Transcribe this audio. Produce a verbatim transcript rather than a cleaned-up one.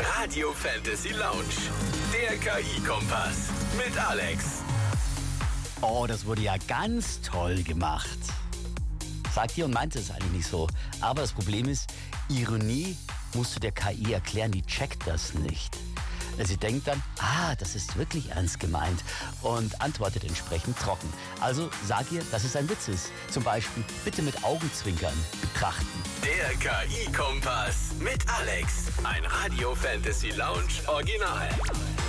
Radio Fantasy Lounge, der K I-Kompass mit Alex. Oh, das wurde ja ganz toll gemacht. Sagt ihr und meint es eigentlich nicht so. Aber das Problem ist, Ironie musst du der K I erklären, die checkt das nicht. Sie denkt dann, ah, das ist wirklich ernst gemeint und antwortet entsprechend trocken. Also sag ihr, dass es ein Witz ist. Zum Beispiel bitte mit Augenzwinkern betrachten. Der K I-Kompass mit Alex. Ein Radio Fantasy Lounge Original.